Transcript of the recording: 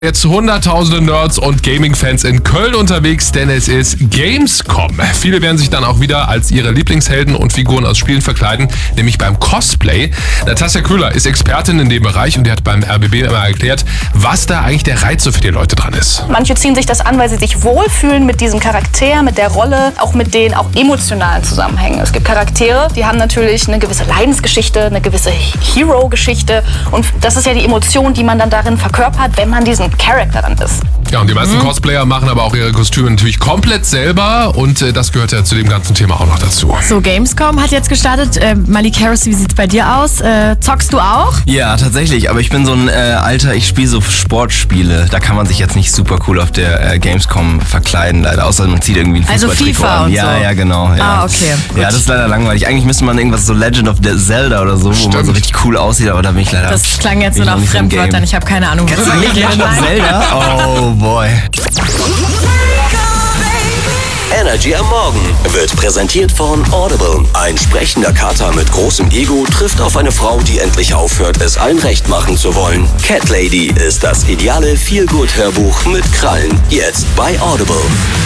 Jetzt hunderttausende Nerds und Gaming-Fans in Köln unterwegs, denn es ist Gamescom. Viele werden sich dann auch wieder als ihre Lieblingshelden und Figuren aus Spielen verkleiden, nämlich beim Cosplay. Natasja Köhler ist Expertin in dem Bereich und die hat beim RBB immer erklärt, was da eigentlich der Reiz so für die Leute dran ist. Manche ziehen sich das an, weil sie sich wohlfühlen mit diesem Charakter, mit der Rolle, auch mit den auch emotionalen Zusammenhängen. Es gibt Charaktere, die haben natürlich eine gewisse Leidensgeschichte, eine gewisse Hero-Geschichte und das ist ja die Emotion, die man dann darin verkörpert, wenn man diesen Charakter dann ist. Ja, und die meisten Cosplayer machen aber auch ihre Kostüme natürlich komplett selber und das gehört ja zu dem ganzen Thema auch noch dazu. So, Gamescom hat jetzt gestartet. Malik Harris, wie sieht's bei dir aus? Zockst du auch? Ja, tatsächlich, aber ich bin so ein Alter, ich spiele so Sportspiele. Da kann man sich jetzt nicht super cool auf der Gamescom verkleiden, leider, außer man zieht irgendwie ein Fußballtrikot FIFA an. und Ja, so. ja, genau. Ja. Ah, okay. Ja, das ist leider langweilig. Eigentlich müsste man irgendwas so Legend of Zelda oder so, wo man so richtig cool aussieht, aber da bin ich leider... Das klang jetzt so bin ich nach noch nicht im Fremdwörtern. Game. Ich habe keine Ahnung, Kennst du nicht Legend of Zelda? Oh boy. Energy am Morgen wird präsentiert von Audible. Ein sprechender Kater mit großem Ego trifft auf eine Frau, die endlich aufhört, es allen recht machen zu wollen. Cat Lady ist das ideale Feel-Good-Hörbuch mit Krallen. Jetzt bei Audible.